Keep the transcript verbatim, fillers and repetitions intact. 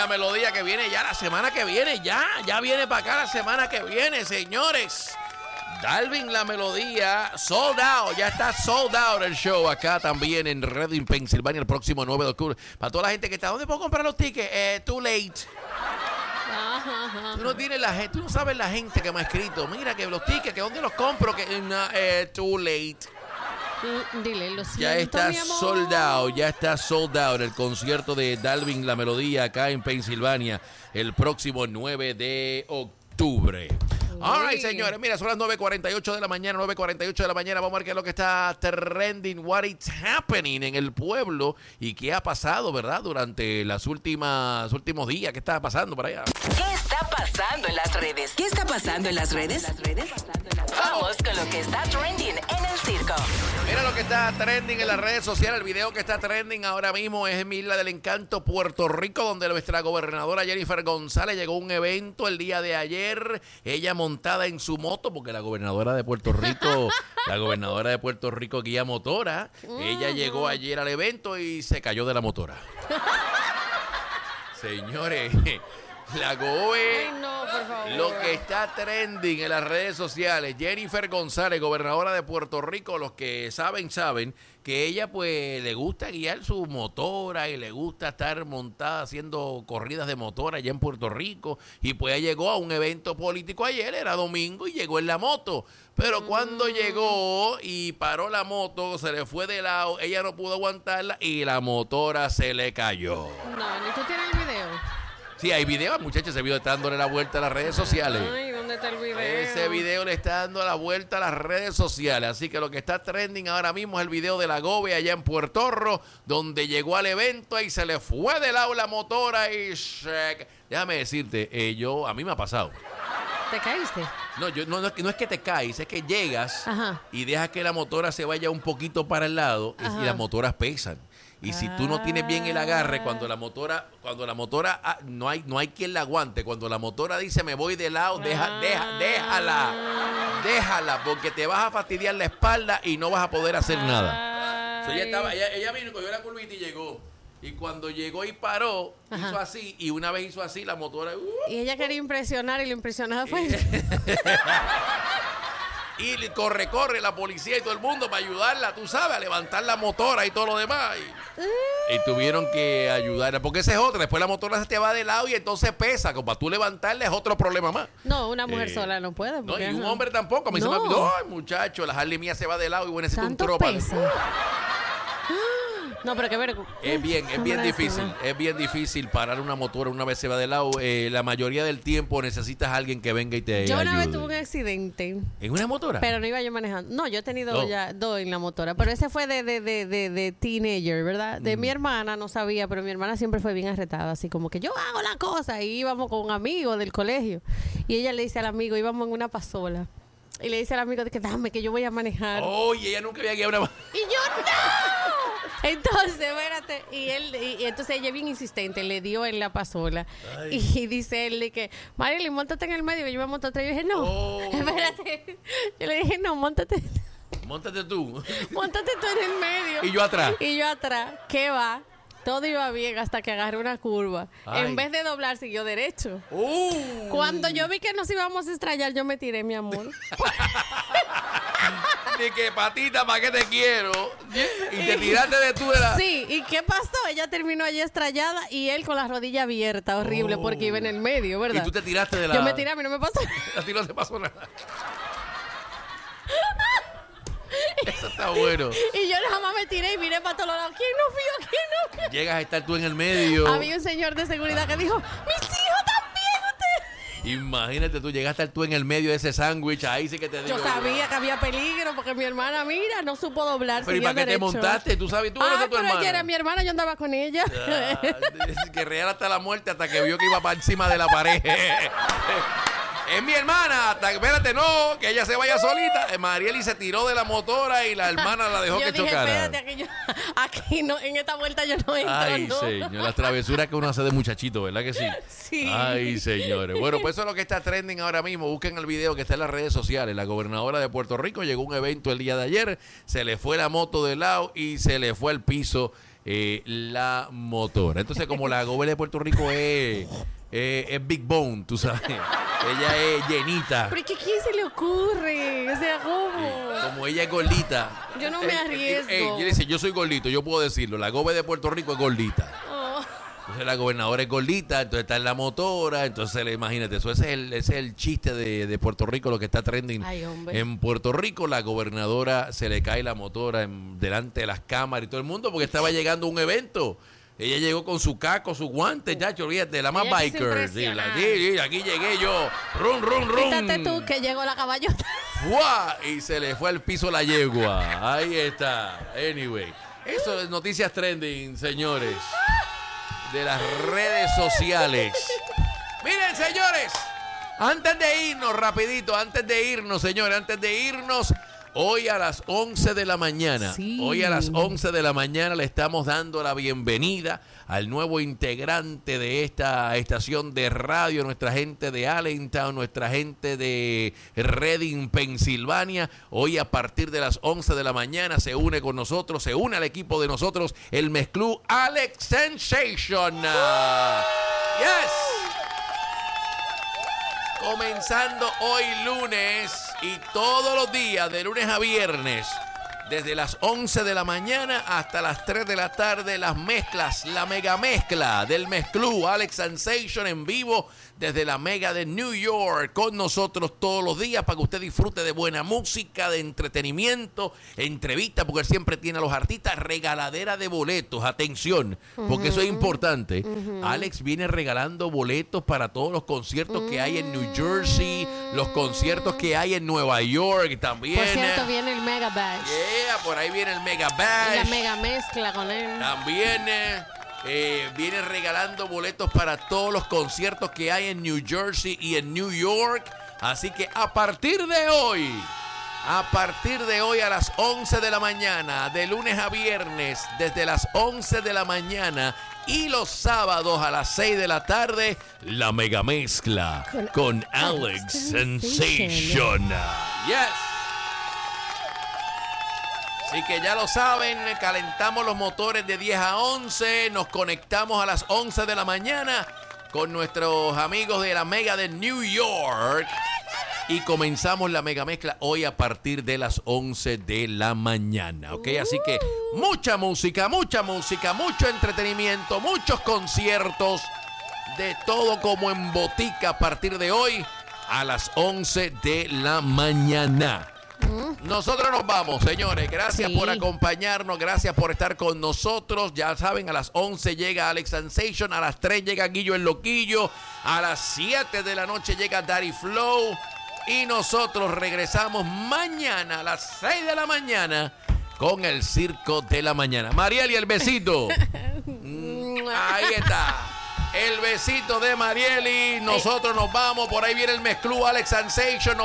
la melodía que viene ya la semana que viene, ya, ya viene para acá la semana que viene, señores. Dalvin la melodía, sold out, ya está sold out el show acá también en Reading, Pensilvania, el próximo nueve de octubre. Para toda la gente que está, ¿dónde puedo comprar los tickets? Eh, too late. Tú no tienes la gente, tú no sabes la gente que me ha escrito. Mira que los tickets, que dónde los compro, que no, eh, too late. Dile, lo siento, ya está mi amor. sold out, ya está sold out el concierto de Dalvin la melodía acá en Pensilvania el próximo nueve de octubre. All right, señores, mira, son las nueve cuarenta y ocho de la mañana, nueve cuarenta y ocho de la mañana. Vamos a ver qué es lo que está trending, what is happening en el pueblo y qué ha pasado, ¿verdad? Durante las últimas últimos días, ¿qué está pasando por allá? ¿Qué está pasando en las redes? ¿Qué está pasando en las redes? Vamos con lo que está trending en el circo. Mira lo que está trending en las redes sociales. El video que está trending ahora mismo es en Isla del Encanto, Puerto Rico, donde nuestra gobernadora Jennifer González llegó a un evento el día de ayer. Ella montada en su moto, porque la gobernadora de Puerto Rico, la gobernadora de Puerto Rico guía motora. Ella llegó ayer al evento y se cayó de la motora. Señores, la gobe, Ay, no, por favor. lo que está trending en las redes sociales, Jennifer González, gobernadora de Puerto Rico, los que saben, saben que ella pues le gusta guiar su motora y le gusta estar montada haciendo corridas de motora allá en Puerto Rico, y pues ella llegó a un evento político ayer, era domingo, y llegó en la moto, pero mm. cuando llegó y paró la moto, se le fue de lado, ella no pudo aguantarla y la motora se le cayó. No, ni tú tienes el video. Sí, hay video, muchachos, ese video está dándole la vuelta a las redes sociales. Ay, ¿dónde está el video? Ese video le está dando la vuelta a las redes sociales. Así que lo que está trending ahora mismo es el video de la Gobe allá en Puerto Rico, donde llegó al evento y se le fue del lado la motora y... Shake. Déjame decirte, eh, yo, a mí me ha pasado. ¿Te caíste? No, yo, no, no, no es que te caes, es que llegas Ajá. y dejas que la motora se vaya un poquito para el lado y, y las motoras pesan. Y si tú no tienes bien el agarre, cuando la motora, cuando la motora, ah, no hay, no hay quien la aguante. Cuando la motora dice me voy de lado, deja, deja, déjala, déjala, porque te vas a fastidiar la espalda y no vas a poder hacer nada. So, ella estaba, ella, ella vino, cogió la curvita y llegó. Y cuando llegó y paró, Ajá. hizo así, y una vez hizo así, la motora... Uh, y ella quería impresionar, y lo impresionada fue... Y corre, corre la policía y todo el mundo para ayudarla, tú sabes, a levantar la motora y todo lo demás. Y, y tuvieron que ayudarla, porque esa es otra. Después la motora se te va de lado y entonces pesa. Como para tú levantarla es otro problema más. No, una mujer eh, sola no puede. No, y ajá. un hombre tampoco. A mí no. se me olvidó, ay, muchacho, la Harley mía se va de lado y bueno, necesito un tropa. Pesa? No, pero qué ver. Es bien, es bien difícil, decirlo. es bien difícil parar una motora una vez se va de lado. Eh, la mayoría del tiempo necesitas a alguien que venga y te ayude. Yo una vez tuve un accidente. ¿En una motora? Pero no iba yo manejando. No, yo he tenido oh. ya dos en la motora. Pero ese fue de, de, de, de, de teenager, ¿verdad? De mm. mi hermana, no sabía, pero mi hermana siempre fue bien arretada. Así como que yo hago la cosa. Y íbamos con un amigo del colegio. Y ella le dice al amigo, íbamos en una pasola. Y le dice al amigo, que dame, que yo voy a manejar. Oye, ella nunca había guiado una... Y yo, ¡no! Entonces, espérate, y él, y, y entonces ella bien insistente, le dio en la pasola. Ay. Y dice él de que, Marilyn, móntate en el medio, que yo me monto atrás. Y yo dije, no, oh. espérate. Yo le dije, no, móntate. Móntate tú. Móntate tú en el medio. Y yo atrás. Y yo atrás. ¿Qué va? Todo iba bien hasta que agarré una curva. Ay. En vez de doblar, siguió derecho. Uh. Cuando yo vi que nos íbamos a estrellar, yo me tiré, mi amor. Ni que patita, ¿para qué te quiero? Y te tiraste de tú de la... Sí, ¿y qué pasó? Ella terminó allí estrellada y él con la rodilla abierta, horrible, oh. porque iba en el medio, ¿verdad? Y tú te tiraste de la... Yo me tiré, a mí no me pasó nada. A ti no te pasó nada. Eso está bueno. Y yo nada más me tiré y miré para todos lados. ¿Quién no vio? ¿Quién no vio? Llegas a estar tú en el medio. Había un señor de seguridad que dijo, mis hijos también, usted. Imagínate tú, llegaste a estar tú en el medio de ese sándwich. Ahí sí que te digo. Yo sabía que había peligro porque mi hermana, mira, no supo doblar. Pero ¿y para qué te montaste? Tú sabes, tú ah, eres tu pero hermana. ella era mi hermana, yo andaba con ella. Ah, que real hasta la muerte, hasta que vio que iba para encima de la pared. Es mi hermana. Hasta, espérate, no, que ella se vaya solita. Eh, Marieli se tiró de la motora y la hermana la dejó yo que dije, chocara. Espérate, aquí, yo, aquí no, en esta vuelta yo no entro. Ay, no. señor, las travesuras que uno hace de muchachito, ¿verdad que sí? Sí. Ay, señores. Bueno, pues eso es lo que está trending ahora mismo. Busquen el video que está en las redes sociales. La gobernadora de Puerto Rico llegó a un evento el día de ayer, se le fue la moto de lado y se le fue al piso eh, la motora. Entonces, como la gobernadora de Puerto Rico es... Eh, es Big Bone, tú sabes. Ella es llenita. ¿Pero qué quién se le ocurre? O sea, ¿cómo? Como ella es gordita. Yo no me Eh, arriesgo. eh, eh, yo dice, yo soy gordito, yo puedo decirlo. La gobe de Puerto Rico es gordita. Oh. Entonces la gobernadora es gordita, entonces está en la motora. Entonces, imagínate, eso ese es el, ese es el chiste de, de Puerto Rico, lo que está trending. Ay, hombre. En Puerto Rico, la gobernadora se le cae la motora en, delante de las cámaras y todo el mundo porque estaba llegando a un evento. Ella llegó con su caco, su guante, chacho, olvídate, la más Ella quiso biker. Sí, la- impresionar. sí, sí, aquí llegué yo. Rum, rum, rum. Quítate tú que llegó la caballota. ¡Fua! Y se le fue al piso la yegua. Ahí está. Anyway. Eso es noticias trending, señores. De las redes sociales. Miren, señores. Antes de irnos, rapidito, antes de irnos, señores, antes de irnos, hoy a las once de la mañana, Sí. hoy a las once de la mañana le estamos dando la bienvenida al nuevo integrante de esta estación de radio, nuestra gente de Allentown, nuestra gente de Reading, Pensilvania. Hoy a partir de las once de la mañana se une con nosotros, se une al equipo de nosotros, el mezclú Alex Sensation. Yes. Comenzando hoy lunes y todos los días, de lunes a viernes, desde las once de la mañana hasta las tres de la tarde, las mezclas, la mega mezcla del mezclú Alex Sensation en vivo desde la mega de New York, con nosotros todos los días para que usted disfrute de buena música, de entretenimiento, entrevistas, porque él siempre tiene a los artistas, regaladera de boletos, atención, porque eso es importante. Alex viene regalando boletos para todos los conciertos que hay en New Jersey, los conciertos que hay en Nueva York también. Por cierto, viene el Mega Bash. Yeah, por ahí viene el Mega La Bash. mega mezcla con él. También eh, eh, viene regalando boletos para todos los conciertos que hay en New Jersey y en New York. Así que a partir de hoy, a partir de hoy a las once de la mañana, de lunes a viernes, desde las once de la mañana y los sábados a las seis de la tarde, la mega mezcla con, con Alex Sensation. Yes. Así que ya lo saben, calentamos los motores de diez a once, nos conectamos a las once de la mañana con nuestros amigos de la Mega de New York y comenzamos la mega mezcla hoy a partir de las once de la mañana, ¿ok? Así que mucha música, mucha música, mucho entretenimiento, muchos conciertos, de todo como en botica a partir de hoy a las once de la mañana. Nosotros nos vamos, señores. Gracias Sí. por acompañarnos. Gracias por estar con nosotros. Ya saben, a las once llega Alex Sensation. A las tres llega Guillo el Loquillo. A las siete de la noche llega Daddy Flow. Y nosotros regresamos mañana a las seis de la mañana con el Circo de la Mañana. Mariel, y el besito. Mm, ahí está. El besito de Marieli. Nosotros nos vamos. Por ahí viene el mezclú Alex Sensation. Nos